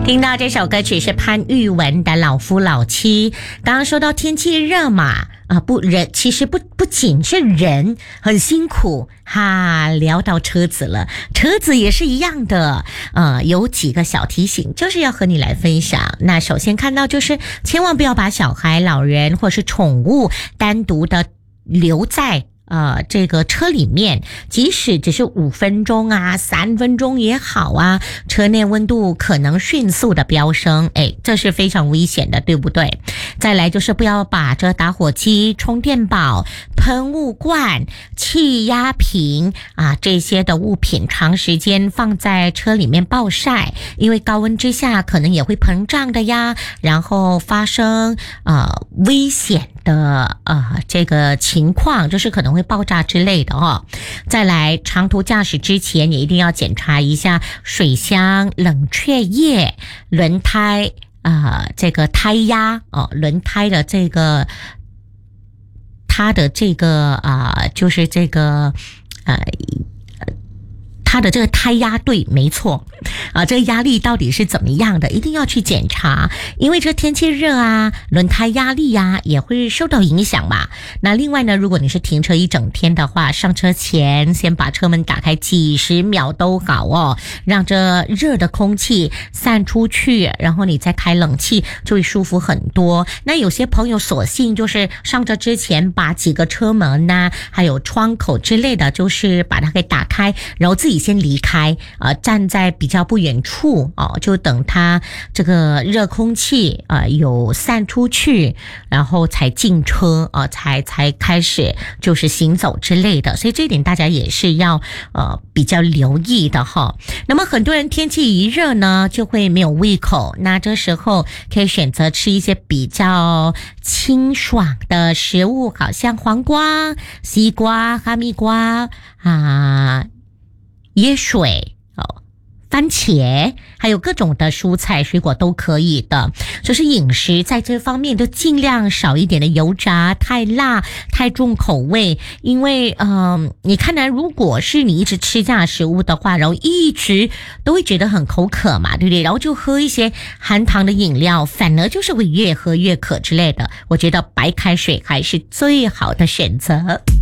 听到这首歌曲是潘玉文的《老夫老妻》。刚刚说到天气热嘛，其实不仅是人很辛苦哈，聊到车子了，车子也是一样的。有几个小提醒，就是要和你来分享。那首先看到就是千万不要把小孩、老人或是宠物单独的留在这个车里面，即使只是5分钟啊3分钟也好啊，车内温度可能迅速的飙升，这是非常危险的，对不对？再来就是不要把这打火机、充电宝、喷雾罐、气压瓶这些的物品长时间放在车里面暴晒，因为高温之下可能也会膨胀的呀，然后发生危险的这个情况，就是可能会爆炸之类的哦。再来，长途驾驶之前也一定要检查一下水箱、冷却液、轮胎这个胎压轮胎的这个它的这个就是这个它的这个胎压，对，没错这个压力到底是怎么样的，一定要去检查，因为这天气热轮胎压力也会受到影响嘛。那另外呢，如果你是停车一整天的话，上车前先把车门打开几十秒都好哦，让这热的空气散出去，然后你再开冷气就会舒服很多。那有些朋友索性就是上车之前把几个车门还有窗口之类的，就是把它给打开，然后自己先离开站在比较不远处就等它这个热空气有散出去，然后才进车才开始就是行走之类的，所以这一点大家也是要比较留意的哈。那么很多人天气一热呢就会没有胃口，那这时候可以选择吃一些比较清爽的食物，好像黄瓜、西瓜、哈密瓜椰水番茄，还有各种的蔬菜水果都可以的。就是饮食在这方面都尽量少一点的油炸、太辣、太重口味，因为你看呢，如果是你一直吃这样的食物的话，然后一直都会觉得很口渴嘛，对不对？然后就喝一些含糖的饮料，反而就是会越喝越渴之类的。我觉得白开水还是最好的选择。